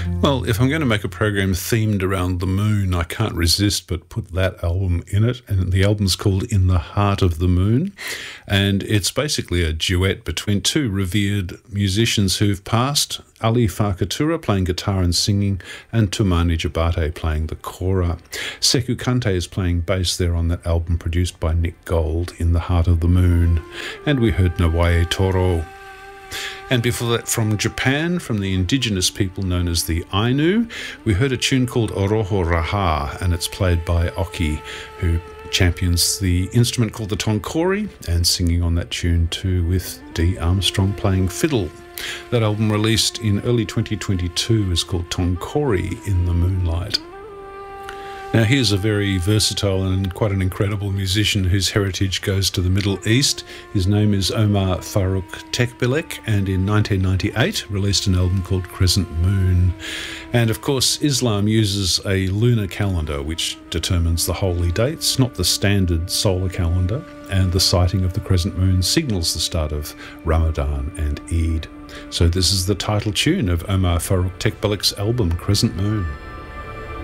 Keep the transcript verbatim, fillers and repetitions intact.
Well, if I'm going to make a program themed around the moon, I can't resist but put that album in it. And the album's called In the Heart of the Moon. And it's basically a duet between two revered musicians who've passed, Ali Farkatura playing guitar and singing, and Tumani Jabate playing the kora. Sekou Kante is playing bass there on that album produced by Nick Gold, In the Heart of the Moon. And we heard Nawaye Toro. And before that, from Japan, from the indigenous people known as the Ainu, we heard a tune called Oroho Raha, and it's played by Oki, who champions the instrument called the tonkori, and singing on that tune too with Dee Armstrong playing fiddle. That album, released in early twenty twenty-two, is called Tonkori in the Moonlight. Now, here's a very versatile and quite an incredible musician whose heritage goes to the Middle East. His name is Omar Farouk Tekbilek, and in nineteen ninety-eight released an album called Crescent Moon. And of course, Islam uses a lunar calendar which determines the holy dates, not the standard solar calendar, and the sighting of the crescent moon signals the start of Ramadan and Eid. So this is the title tune of Omar Farouk Tekbilek's album, Crescent Moon.